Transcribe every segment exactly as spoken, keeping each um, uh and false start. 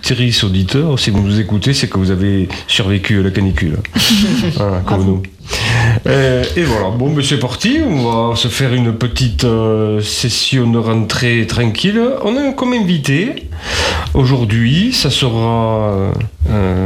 auditrices, auditeurs, si vous nous écoutez, c'est que vous avez survécu à la canicule. Voilà, comme nous. Euh, et voilà, bon, mais c'est parti, on va se faire une petite euh, session de rentrée tranquille. On a comme invité, aujourd'hui, ça sera... Euh,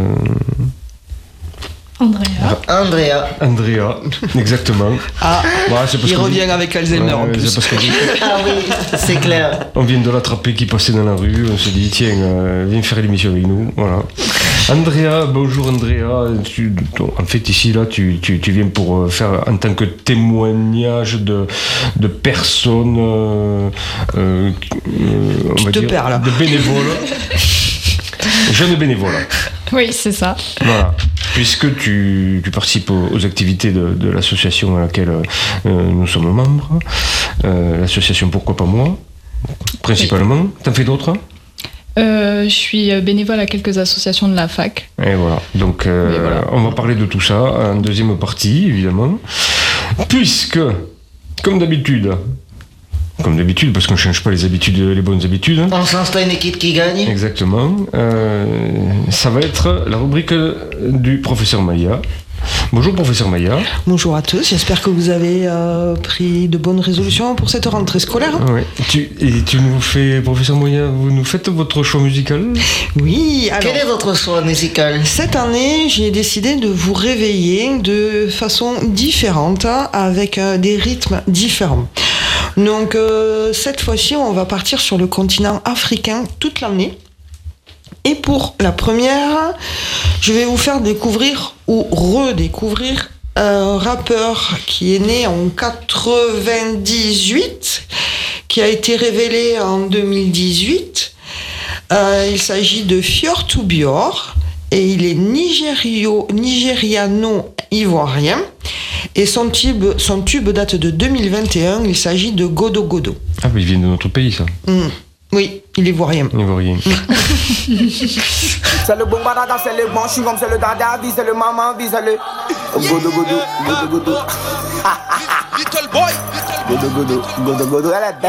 Andrea. Andrea. Andrea, exactement. Ah, ouais, c'est parce il que revient vous... avec Alzheimer ouais, en plus. C'est parce que vous... Ah oui, c'est clair. On vient de l'attraper qui passait dans la rue, on s'est dit tiens, euh, viens faire l'émission avec nous. Voilà. Andrea, bonjour Andrea. Tu, en fait, ici, là, tu, tu, tu viens pour faire en tant que témoignage de, de personnes. Euh, euh, on tu va te dire, perds là. De bénévoles. Jeunes bénévoles. Oui, c'est ça. Voilà. Puisque tu, tu participes aux, aux activités de, de l'association à laquelle euh, nous sommes membres, euh, l'association Pourquoi pas moi, principalement. Oui. T'en fais d'autres ? euh, Je suis bénévole à quelques associations de la fac. Et voilà. Donc, euh, voilà. On va parler de tout ça en deuxième partie, évidemment. Puisque, comme d'habitude, Comme d'habitude, parce qu'on ne change pas les habitudes, les bonnes habitudes. On change pas une équipe qui gagne. Exactement. Euh, ça va être la rubrique du professeur Maya. Bonjour professeur Maya. Bonjour à tous, j'espère que vous avez euh, pris de bonnes résolutions pour cette rentrée scolaire. Oui. Tu, et tu nous fais, professeur Maya, vous nous faites votre choix musical ? Oui, alors... Quel est votre choix musical ? Cette année, j'ai décidé de vous réveiller de façon différente, avec euh, des rythmes différents. Donc euh, cette fois-ci, on va partir sur le continent africain toute l'année. Et pour la première, je vais vous faire découvrir ou redécouvrir un rappeur qui est né en quatre-vingt-dix-huit, qui a été révélé en deux mille dix-huit. Euh, il s'agit de Fior to Bior et il est nigério, nigériano-ivoirien. Et son tube, son tube date de deux mille vingt et un, il s'agit de Godo Godo. Ah, mais il vient de notre pays, ça. Mmh. Oui, il est ivoirien. Ivoirien. C'est le bon barada, c'est le bon chewing-gum, c'est le dada, c'est le maman, c'est le Godo Godo, Godo Godo. Little boy, Godo Godo, Godo Godo, elle est belle.